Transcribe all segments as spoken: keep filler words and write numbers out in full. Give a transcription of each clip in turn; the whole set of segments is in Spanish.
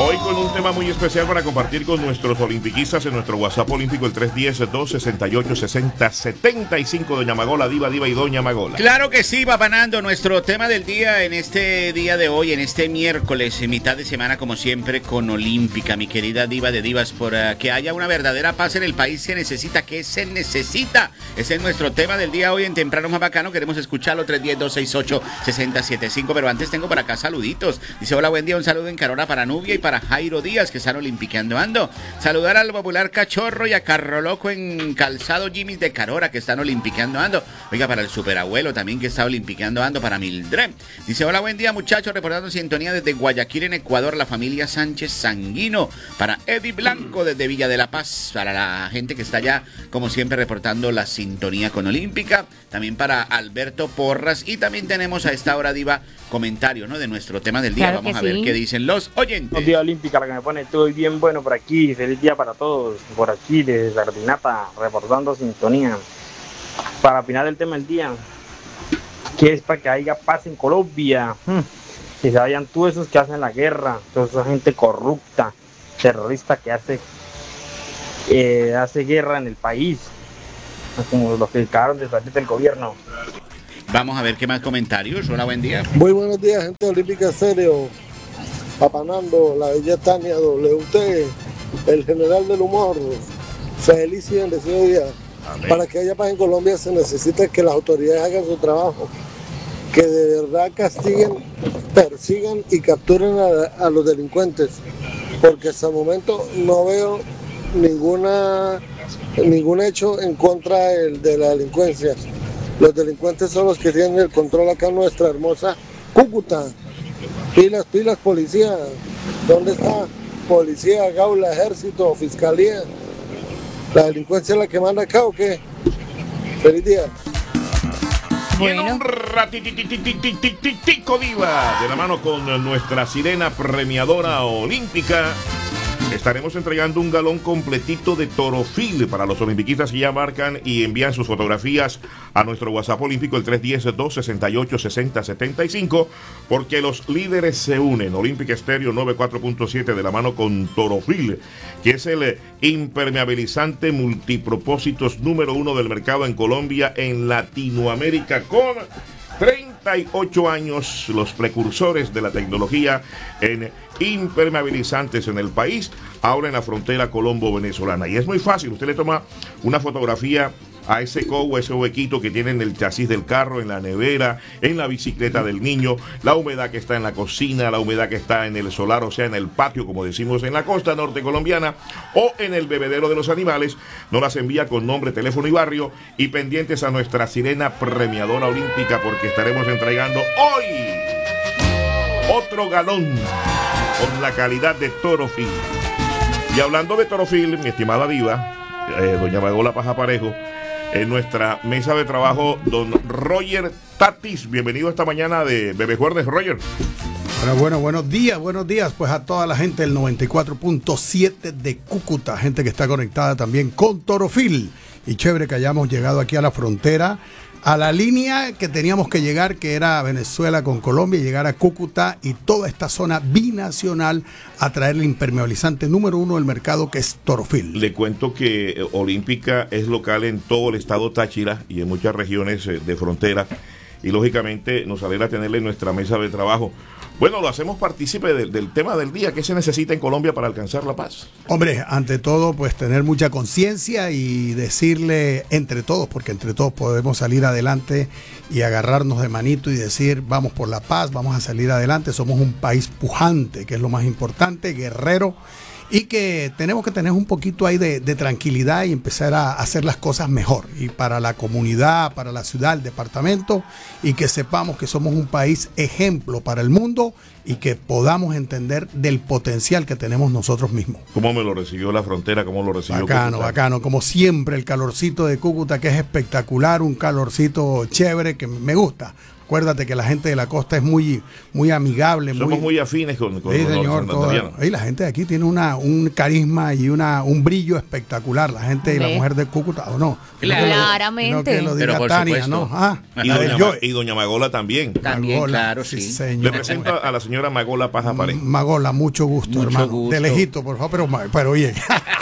Hoy con un tema muy especial para compartir con nuestros olimpiquistas en nuestro WhatsApp olímpico, el tres uno cero, dos seis ocho, seis cero siete cinco. Doña Magola, Diva, Diva y Doña Magola. Claro que sí, Papanando. Nuestro tema del día en este día de hoy, en este miércoles, en mitad de semana, como siempre, con Olímpica, mi querida Diva de Divas, por uh, que haya una verdadera paz en el país. Se necesita, ¿qué se necesita? Ese es nuestro tema del día hoy en Temprano Más Bacano. Queremos escucharlo, tres uno cero, dos seis ocho, seis cero siete cinco. Pero antes tengo por acá saluditos. Dice, hola, buen día, un saludo en Carora para Nubia y para Jairo Díaz, que están olimpiqueando ando. Saludar al popular Cachorro y a Carro Loco en Calzado Jimmy's de Carora, que están olimpiqueando ando. Oiga, para el superabuelo también, que está olimpiquando ando, para Mildred. Dice, hola, buen día, muchachos, reportando sintonía desde Guayaquil, en Ecuador, la familia Sánchez Sanguino. Para Eddie Blanco desde Villa de la Paz, para la gente que está allá, como siempre, reportando la sintonía con Olímpica. También para Alberto Porras. Y también tenemos a esta hora, Diva, comentarios, ¿no?, de nuestro tema del día. Claro. Vamos a sí. ver qué dicen los oyentes. Buenos días, Olímpica, la que me pone estoy bien bueno por aquí. Feliz día para todos. Por aquí, desde Sardinata, reportando sintonía. Para opinar del tema del día, que es para que haya paz en Colombia. Hmm. Que se vayan todos esos que hacen la guerra, toda esa gente corrupta, terrorista que hace, eh, hace guerra en el país, como los que acabaron de salir del gobierno. Vamos a ver qué más comentarios. Hola, buen día. Muy buenos días, gente olímpica serio. Papanando, la bella Tania W T, el general del humor. Feliz y bendecido día. Amén. Para que haya paz en Colombia se necesita que las autoridades hagan su trabajo, que de verdad castiguen, persigan y capturen a, a los delincuentes, porque hasta el momento no veo ninguna ningún hecho en contra de, de la delincuencia. Los delincuentes son los que tienen el control acá en nuestra hermosa Cúcuta. Pilas, pilas, policía. ¿Dónde está? Policía, Gaula, Ejército, Fiscalía. ¿La delincuencia es la que manda acá o qué? Feliz día. Y en Bueno. un ratititico, Diva, de la mano con nuestra sirena premiadora olímpica, estaremos entregando un galón completito de Torofil para los olimpiquistas que ya marcan y envían sus fotografías a nuestro WhatsApp olímpico, el tres uno cero, dos seis ocho, seis cero siete cinco, porque los líderes se unen. Olímpica Estéreo noventa y cuatro punto siete de la mano con Torofil, que es el impermeabilizante multipropósitos número uno del mercado en Colombia, en Latinoamérica, con treinta y ocho años, los precursores de la tecnología en impermeabilizantes en el país, ahora en la frontera colombo-venezolana. Y es muy fácil, usted le toma una fotografía a ese cobo, ese huequito que tiene en el chasis del carro, en la nevera, en la bicicleta del niño, la humedad que está en la cocina, la humedad que está en el solar, o sea, en el patio, como decimos en la costa norte colombiana, o en el bebedero de los animales. Nos las envía con nombre, teléfono y barrio, y pendientes a nuestra sirena premiadora olímpica, porque estaremos entregando hoy otro galón con la calidad de Torofil. Y hablando de Torofil, mi estimada Diva, eh, doña Magola Paja Parejo, en nuestra mesa de trabajo, don Roger Tatis. Bienvenido esta mañana de Bebé Juernes, Roger. Bueno, bueno, buenos días, buenos días pues a toda la gente del noventa y cuatro punto siete de Cúcuta, gente que está conectada también con Torofil. Y chévere que hayamos llegado aquí a la frontera, a la línea que teníamos que llegar, que era Venezuela con Colombia, y llegar a Cúcuta y toda esta zona binacional a traer el impermeabilizante número uno del mercado, que es Torofil. Le cuento que eh, Olímpica es local en todo el estado Táchira y en muchas regiones eh, de frontera, y lógicamente nos alegra tenerle en nuestra mesa de trabajo. Bueno, lo hacemos partícipe del, del tema del día. ¿Qué se necesita en Colombia para alcanzar la paz? Hombre, ante todo, pues tener mucha conciencia y decirle entre todos, porque entre todos podemos salir adelante y agarrarnos de manito y decir, vamos por la paz, vamos a salir adelante. Somos un país pujante, que es lo más importante, guerrero, y que tenemos que tener un poquito ahí de, de tranquilidad y empezar a hacer las cosas mejor, y para la comunidad, para la ciudad, el departamento, y que sepamos que somos un país ejemplo para el mundo y que podamos entender del potencial que tenemos nosotros mismos. ¿Cómo me lo recibió la frontera? ¿Cómo lo recibió Bacano, Cúcuta? bacano, como siempre el calorcito de Cúcuta, que es espectacular, un calorcito chévere que me gusta. Acuérdate que la gente de la costa es muy, muy amigable. Somos muy, muy afines con, con sí, los señor, santanderianos. todo, y la gente de aquí tiene una, un carisma y una, un brillo espectacular. La gente y la Ve. mujer de Cúcuta, ¿o no? Claramente. No que lo Pero diga por Tania, supuesto. ¿no? Ah, Y la doña, del Joe. Ma- y doña Magola también. También, Magola, claro, sí. señor. Le presento a la señora Magola Paja Pared. Magola, mucho gusto, Mucho hermano. gusto. De lejito, por favor, pero, ma- pero oye.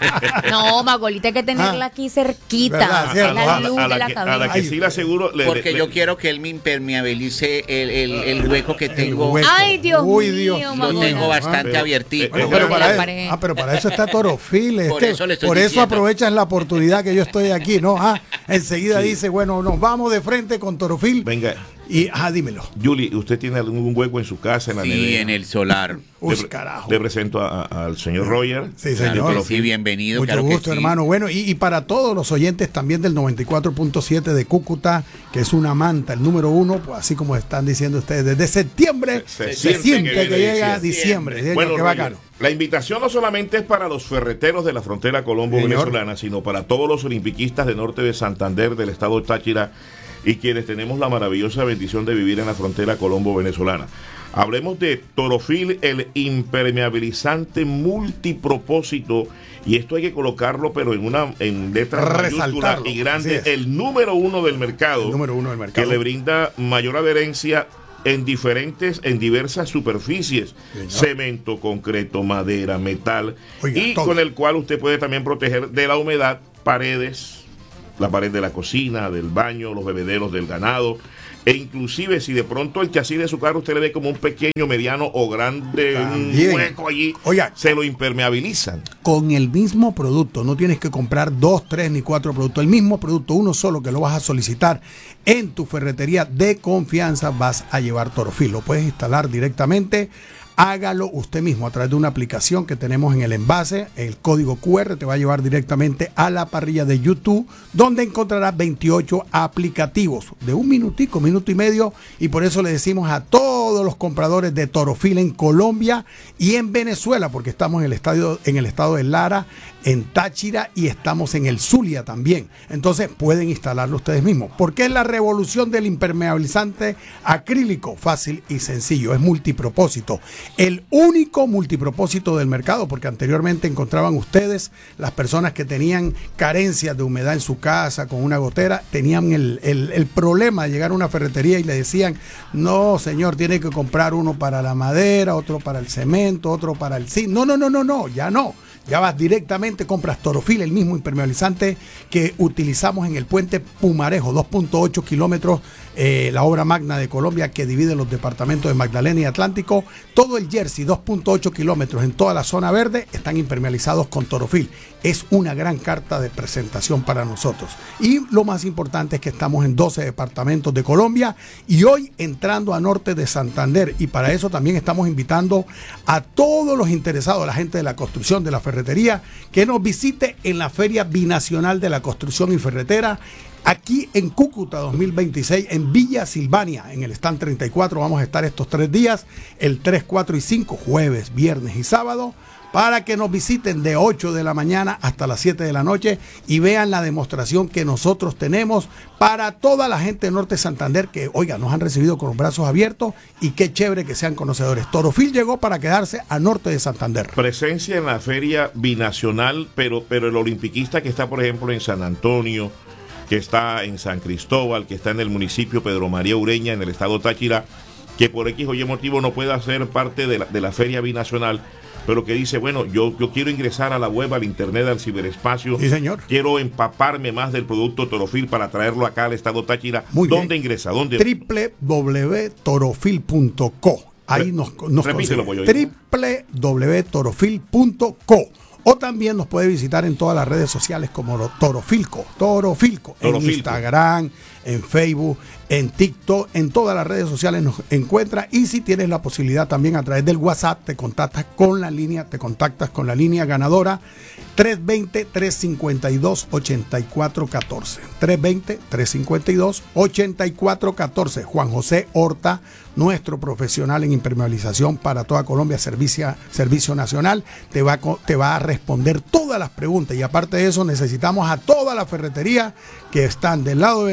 No, Magolita hay que tenerla Ah. aquí cerquita. ¿Verdad? Es Cierto. la a, luz la, a de la la que, a la cabeza. que Ay, sí le aseguro. le- Porque le- yo quiero que él me impermeabilice el, el, el hueco que tengo. hueco. Ay, Dios Uy, mío, Dios. Lo Magola. tengo bastante Pero- abiertico. Bueno, Pero de para, la eso, pared. ah, pero para eso está Torofil. es Por que- eso le estoy por eso diciendo. aprovechas la oportunidad que yo estoy aquí, ¿no? Ah, enseguida Sí. dice, bueno, nos vamos de frente con Torofil. Venga, Y, ah, dímelo. Julie, ¿usted tiene algún hueco en su casa, en la Sí, nevera? en el solar. Uy, Le- carajo. Le presento a- a- al señor Roger. Sí, Claro señor. que sí, bienvenido. Mucho claro que gusto, sí. hermano. Bueno, y, y para todos los oyentes también del noventa y cuatro punto siete de Cúcuta, que es una manta, el número uno, pues así como están diciendo ustedes, desde septiembre Se- se se, siente siente que que, viene llega diciembre. diciembre. Señor, Bueno, qué Roger, bacano. la invitación no solamente es para los ferreteros de la frontera colombo-venezolana, sino para todos los olimpiquistas de norte de Santander, del estado Táchira, y quienes tenemos la maravillosa bendición de vivir en la frontera colombo-venezolana. Hablemos de Torofil, el impermeabilizante multipropósito, y esto hay que colocarlo, pero en una en letras mayúsculas Resaltarlo, y grandes, así es. el número uno del mercado, El número uno del que mercado. le brinda mayor adherencia en diferentes, en diversas superficies, Señor. cemento, concreto, madera, metal, Oiga, y todo. con el cual usted puede también proteger de la humedad paredes, la pared de la cocina, del baño, los bebederos del ganado, e inclusive si de pronto el chasis de su carro usted le ve como un pequeño, mediano o grande, También. un hueco allí, Oiga. se lo impermeabilizan. Con el mismo producto, no tienes que comprar dos, tres ni cuatro productos, el mismo producto, uno solo que lo vas a solicitar en tu ferretería de confianza, vas a llevar Torofil. Lo puedes instalar directamente. Hágalo usted mismo a través de una aplicación que tenemos en el envase. El código cu erre te va a llevar directamente a la parrilla de YouTube, donde encontrarás veintiocho aplicativos de un minutico, minuto y medio. Y por eso le decimos a todos los compradores de Torofil en Colombia y en Venezuela, porque estamos en el, estadio, en el estado de Lara, en Táchira, y estamos en el Zulia también. Entonces pueden instalarlo ustedes mismos, porque es la revolución del impermeabilizante acrílico, fácil y sencillo, es multipropósito. El único multipropósito del mercado, porque anteriormente encontraban ustedes las personas que tenían carencias de humedad en su casa con una gotera, tenían el, el, el problema de llegar a una ferretería y le decían, no señor, tiene que comprar uno para la madera, otro para el cemento, otro para el zinc. No, no, no, no, no, ya no. Ya vas directamente, compras Torofil, el mismo impermeabilizante que utilizamos en el puente Pumarejo, dos punto ocho kilómetros, eh, la obra magna de Colombia que divide los departamentos de Magdalena y Atlántico. Todo el Jersey, dos punto ocho kilómetros en toda la zona verde, están impermeabilizados con Torofil. Es una gran carta de presentación para nosotros. Y lo más importante es que estamos en doce departamentos de Colombia y hoy entrando a norte de Santander. Y para eso también estamos invitando a todos los interesados, a la gente de la construcción, de la ferretería, que nos visite en la Feria Binacional de la Construcción y Ferretera, aquí en Cúcuta dos mil veintiséis, en Villa Silvania, en el stand treinta y cuatro. Vamos a estar estos tres días, el tres, cuatro y cinco, jueves, viernes y sábado, para que nos visiten de ocho de la mañana hasta las siete de la noche y vean la demostración que nosotros tenemos para toda la gente de Norte de Santander, que, oiga, nos han recibido con los brazos abiertos, y qué chévere que sean conocedores. Torofil llegó para quedarse a Norte de Santander. Presencia en la feria binacional, pero, pero el olimpiquista que está, por ejemplo, en San Antonio, que está en San Cristóbal, que está en el municipio Pedro María Ureña, en el estado Táchira, que por X o Y motivo no pueda ser parte de la, de la feria binacional, pero que dice, bueno, yo, yo quiero ingresar a la web, al internet, al ciberespacio. Sí, señor. Quiero empaparme más del producto Torofil para traerlo acá al estado Táchira. Muy bien. ¿Dónde ingresa? ¿Dónde? doble u doble u doble u punto torofil punto co. Ahí Re- nos, nos repítelo, consigue. Pollo. doble u doble u doble u punto torofil punto co. O también nos puede visitar en todas las redes sociales como lo- Torofilco, Torofilco, en Torofilco. Instagram, en Facebook, en TikTok, en todas las redes sociales nos encuentra. Y si tienes la posibilidad también a través del WhatsApp, te contactas con la línea, te contactas con la línea ganadora tres dos cero, tres cinco dos, ocho cuatro uno cuatro. tres dos cero, tres cinco dos, ocho cuatro uno cuatro. Juan José Horta, nuestro profesional en impermeabilización para toda Colombia, servicio, servicio nacional, te va, a, co- te va a responder todas las preguntas. Y aparte de eso, necesitamos a toda la ferretería que están del lado de Venezuela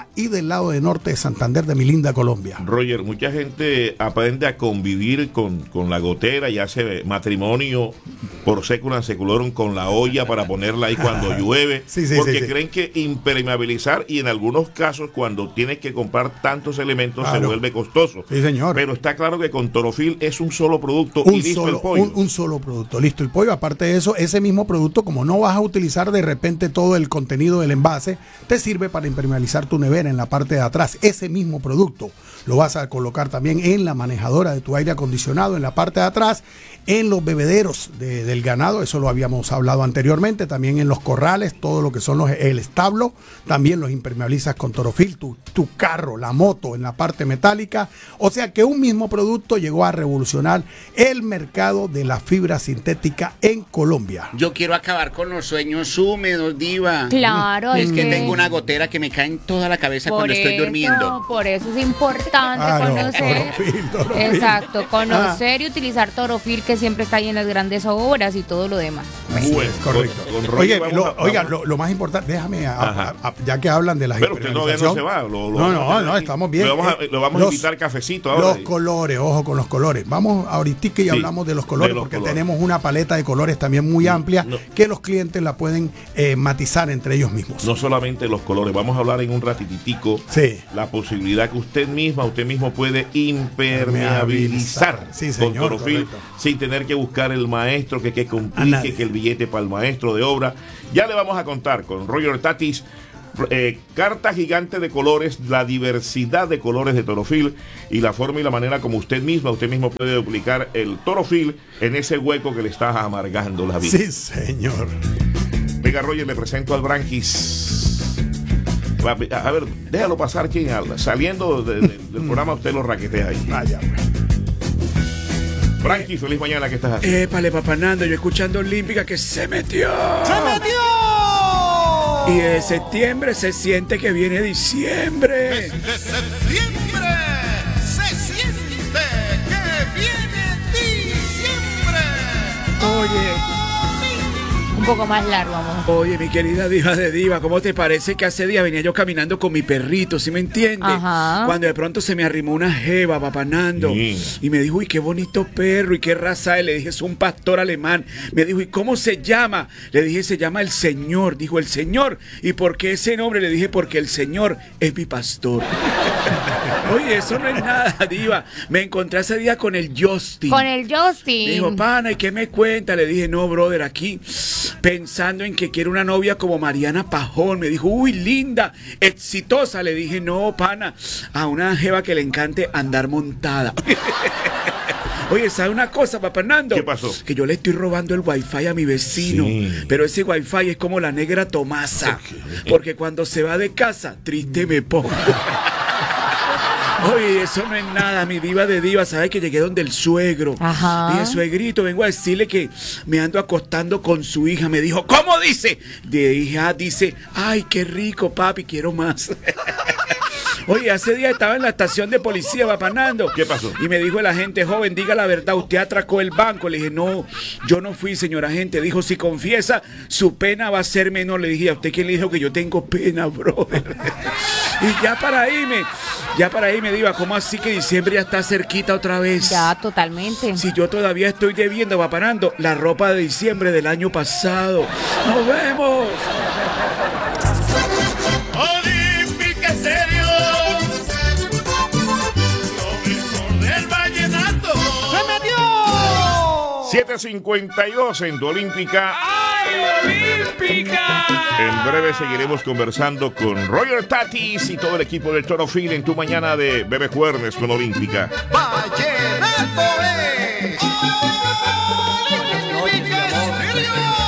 Olímpica y del lado de norte de Santander, de mi linda Colombia. Roger, mucha gente aprende a convivir con, con la gotera y hace matrimonio por século seculorum con la olla para ponerla ahí cuando llueve, sí, sí, porque sí, sí. creen que impermeabilizar, y en algunos casos cuando tienes que comprar tantos elementos Claro. se vuelve costoso. Sí, señor. Pero está claro que con Torofil es un solo producto Un y listo solo, el pollo. un, un solo producto, listo el pollo. Aparte de eso, ese mismo producto, como no vas a utilizar de repente todo el contenido del envase, te sirve para impermeabilizar tu nevera en la parte de atrás. Ese mismo producto lo vas a colocar también en la manejadora de tu aire acondicionado, en la parte de atrás, en los bebederos de, del ganado, eso lo habíamos hablado anteriormente, también en los corrales, todo lo que son los, el establo, también los impermeabilizas con Torofil, tu, tu carro, la moto en la parte metálica. O sea que un mismo producto llegó a revolucionar el mercado de la fibra sintética en Colombia. Yo quiero acabar con los sueños húmedos, diva. Claro, Es es que que- tengo una gotera que me cae en toda la cabeza Por cuando estoy eso, durmiendo. Por eso es importante Claro, conocer. Torofil, Torofil. Exacto, conocer y utilizar Torofil, que siempre está ahí en las grandes obras y todo lo demás. Bueno, Correcto. con- con Roger Oye, vamos lo, a- oiga, vamos- lo, lo más importante, déjame, a- Ajá. a- a- ya que hablan de las Pero usted todavía no se va. Lo, lo no, vamos a no, tener no, aquí. estamos bien. Lo vamos a, Eh, lo vamos los- a invitar cafecito ahora. Los colores, ojo con los colores. Vamos ahorita y Sí, hablamos de los colores, de los porque colores. tenemos una paleta de colores también muy amplia no. que los clientes la pueden eh, matizar entre ellos mismos. No solamente los colores, vamos a hablar en un ratititico Sí. la posibilidad que usted misma, usted mismo puede impermeabilizar Sí, con señor, Torofil correcto. sin tener que buscar el maestro, que, que A complique, nadie. que el billete para el maestro de obra. Ya le vamos a contar con Roger Tatis, eh, carta gigante de colores, la diversidad de colores de Torofil y la forma y la manera como usted misma, usted mismo puede duplicar el Torofil en ese hueco que le está amargando la vida. Sí, señor. Venga, Roger, le presento al Branquis. Va, A ver, déjalo pasar quien habla. Saliendo de- de- del programa, usted lo raquetea ahí. Vaya, pues. Branquis, feliz mañana, ¿qué estás haciendo? Épale, papanando, yo escuchando Olímpica que se metió. ¡Se metió! Y de septiembre se siente que viene diciembre. De septiembre se siente que viene diciembre. Oye, Un poco más largo, amor. oye, mi querida diva de diva, ¿cómo te parece que hace día venía yo caminando con mi perrito, ¿sí me entiendes? Ajá. Cuando de pronto se me arrimó una jeva, papanando, Sí. y me dijo, uy, qué bonito perro, y qué raza es. Le dije, es un pastor alemán. Me dijo, ¿y cómo se llama? Le dije, se llama el Señor. Dijo, el Señor. ¿Y por qué ese nombre? Le dije, porque el Señor es mi pastor. Oye, eso no es nada, diva. Me encontré ese día con el Justin. Con el Me Justin. dijo, pana, ¿y qué me cuenta? Le dije, no, brother, aquí pensando en que quiero una novia como Mariana Pajón. Me dijo, uy, linda, exitosa. Le dije, no, pana, a una jeva que le encante andar montada. Oye, ¿sabe una cosa, papá Fernando? ¿Qué pasó? Que yo le estoy robando el wifi a mi vecino. Sí. Pero ese wifi es como la negra Tomasa. Porque cuando se va de casa, triste me pongo. Oye, eso no es nada, mi diva de diva. ¿Sabes que llegué donde el suegro? Ajá. Dije, suegrito, vengo a decirle que me ando acostando con su hija. Me dijo, ¿cómo dice? Le dije, ah, dice, ay, qué rico, papi, quiero más. Oye, hace día estaba en la estación de policía, vapanando. ¿Qué pasó? Y me dijo el agente, joven, diga la verdad, usted atracó el banco. Le dije, no, yo no fui, señor agente. Dijo, si confiesa, su pena va a ser menor. Le dije, ¿a usted quién le dijo que yo tengo pena, brother? Y ya para irme, ya para irme, diva, ¿cómo así que diciembre ya está cerquita otra vez? Ya, totalmente. Si yo todavía estoy debiendo, vapanando, la ropa de diciembre del año pasado. ¡Nos vemos! Olímpica Estéreo, lo mejor del vallenato. ¡Se metió! siete cincuenta y dos en tu Olímpica. ¡Ay, Olímpica! En breve seguiremos conversando con Roger Tatis y todo el equipo del Torofil en tu mañana de Bebe Jueves con Olímpica. ¡Vallenato es! ¡Olímpica Estéreo!